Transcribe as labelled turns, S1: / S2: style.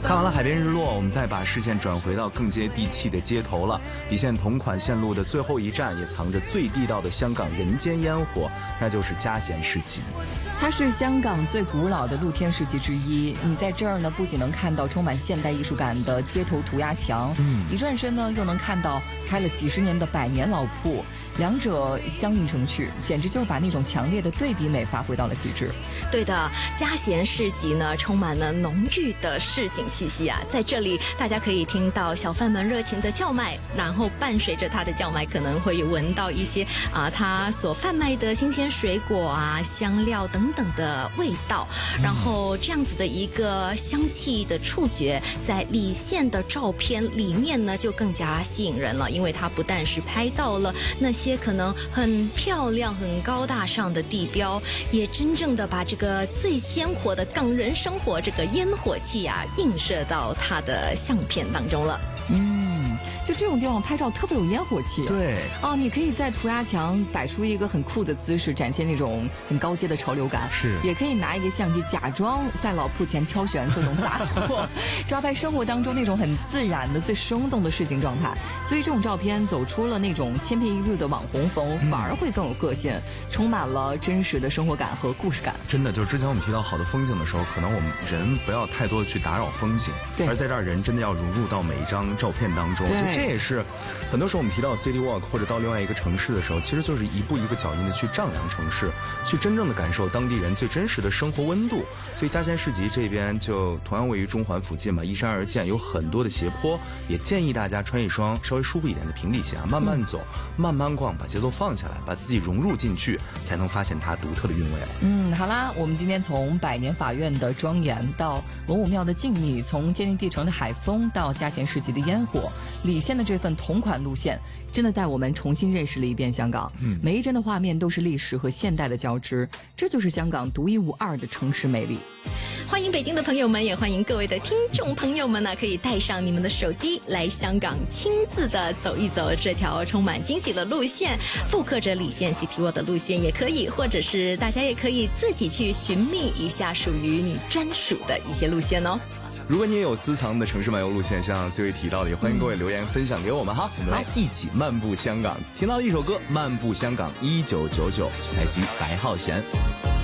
S1: 看完了海边日落，我们再把视线转回到更接地气的街头了。底线同款线路的最后一站，也藏着最地道的香港人间烟火，那就是嘉贤市集。
S2: 它是香港最古老的露天市集之一。你在这儿呢，不仅能看到充满现代艺术感的街头涂鸦墙，一转身呢，又能看到开了几十年的百年老铺，两者相映成趣，简直就是把那种强烈的对比美发挥到了极致。
S3: 对的，嘉贤市集呢，充满了浓郁的市井气息啊！在这里，大家可以听到小贩们热情的叫卖，然后伴随着他的叫卖，可能会闻到一些他所贩卖的新鲜水果啊、香料等等的味道。然后这样子的一个香气的触觉，在李现的照片里面呢，就更加吸引人了，因为它不但是拍到了那些可能很漂亮、很高大上的地标，也真正的把这个最鲜活的港人生活这个烟火气啊，映射到他的相片当中了。
S2: 就这种地方拍照特别有烟火气。
S1: 对
S2: 你可以在涂鸦墙摆出一个很酷的姿势，展现那种很高阶的潮流感。
S1: 是，
S2: 也可以拿一个相机假装在老铺前挑选各种杂货，抓拍生活当中那种很自然的、最生动的市井状态。所以这种照片走出了那种千篇一律的网红风，反而会更有个性，充满了真实的生活感和故事感。
S1: 真的，就是之前我们提到好的风景的时候，可能我们人不要太多的去打扰风景，而在这儿人真的要融入到每一张照片当中。这也是很多时候我们提到 City Walk 或者到另外一个城市的时候，其实就是一步一个脚印的去丈量城市，去真正的感受当地人最真实的生活温度。所以嘉贤市集这边就同样位于中环附近嘛，依山而建，有很多的斜坡，也建议大家穿一双稍微舒服一点的平底鞋，慢慢走，慢慢逛，把节奏放下来，把自己融入进去，才能发现它独特的韵味了。
S2: 好啦，我们今天从百年法院的庄严到文武庙的静谧，从坚定地城的海风到嘉贤市集的烟火，李现的这份同款路线真的带我们重新认识了一遍香港。每一帧的画面都是历史和现代的交织，这就是香港独一无二的城市魅力。
S3: 欢迎北京的朋友们，也欢迎各位的听众朋友们呢，可以带上你们的手机来香港亲自的走一走这条充满惊喜的路线，复刻着李现 City Walk 的路线也可以，或者是大家也可以自己去寻觅一下属于你专属的一些路线哦。
S1: 如果你也有私藏的城市漫游路线，像 C 位提到的，也欢迎各位留言分享给我们哈。我们来一起漫步香港。听到一首歌《漫步香港》，1999，来自于白浩贤。